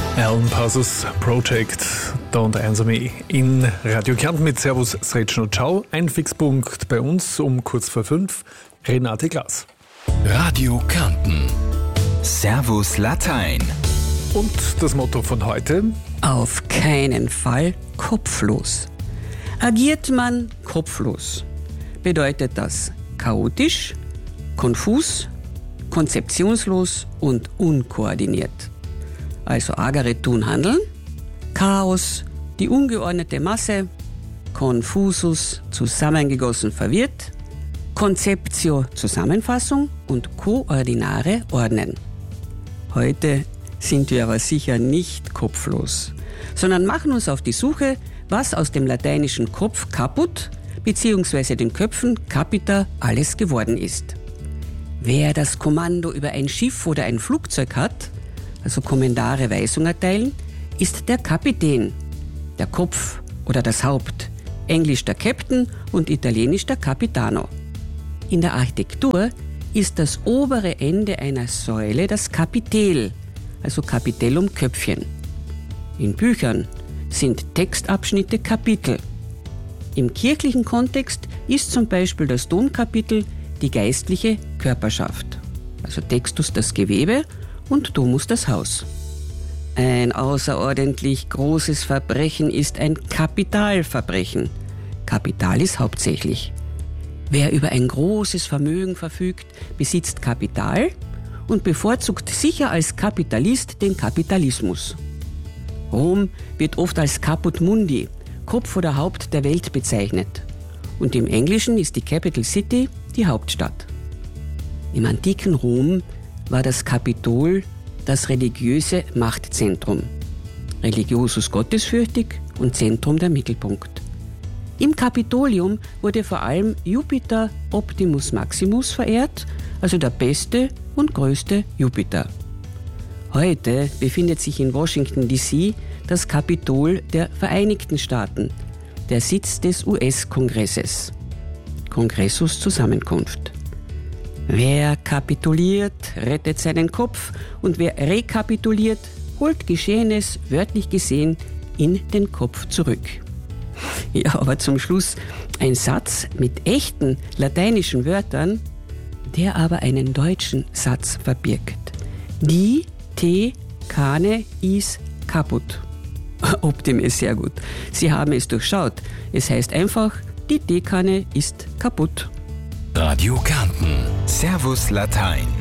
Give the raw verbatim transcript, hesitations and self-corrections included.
Alan Parsons Project Don't Answer Me in Radio Kärnten mit Servus, Sretschen und Ciao. Ein Fixpunkt bei uns um kurz vor fünf. Renate Glas. Radio Kärnten. Servus Latein. Und das Motto von heute? Auf keinen Fall kopflos. Agiert man kopflos, bedeutet das chaotisch, konfus, konzeptionslos und unkoordiniert. Also agere tun handeln, Chaos, die ungeordnete Masse, Confusus, zusammengegossen verwirrt, Conceptio, Zusammenfassung und Koordinare, ordnen. Heute sind wir aber sicher nicht kopflos, sondern machen uns auf die Suche, was aus dem lateinischen Kopf caput bzw. den Köpfen capita alles geworden ist. Wer das Kommando über ein Schiff oder ein Flugzeug hat, also Kommandare Weisung erteilen, ist der Kapitän, der Kopf oder das Haupt, Englisch der Captain und Italienisch der Capitano. In der Architektur ist das obere Ende einer Säule das Kapitel, also Capitellum Köpfchen. In Büchern sind Textabschnitte Kapitel. Im kirchlichen Kontext ist zum Beispiel das Domkapitel die geistliche Körperschaft, also Textus das Gewebe und Domus das Haus. Ein außerordentlich großes Verbrechen ist ein Kapitalverbrechen. Kapitalis hauptsächlich. Wer über ein großes Vermögen verfügt, besitzt Kapital und bevorzugt sicher als Kapitalist den Kapitalismus. Rom wird oft als Caput Mundi, Kopf oder Haupt der Welt bezeichnet. Und im Englischen ist die Capital City die Hauptstadt. Im antiken Rom war das Kapitol das religiöse Machtzentrum. Religiosus gottesfürchtig und Zentrum der Mittelpunkt. Im Kapitolium wurde vor allem Jupiter Optimus Maximus verehrt, also der beste und größte Jupiter. Heute befindet sich in Washington D C das Kapitol der Vereinigten Staaten, der Sitz des U S-Kongresses. Kongressus Zusammenkunft. Wer kapituliert, rettet seinen Kopf und wer rekapituliert, holt Geschehenes, wörtlich gesehen, in den Kopf zurück. Ja, aber zum Schluss ein Satz mit echten lateinischen Wörtern, der aber einen deutschen Satz verbirgt. Die te cane is caput. Optim ist sehr gut. Sie haben es durchschaut. Es heißt einfach, die Teekanne ist kaputt. Radio Kärnten. Servus Latein.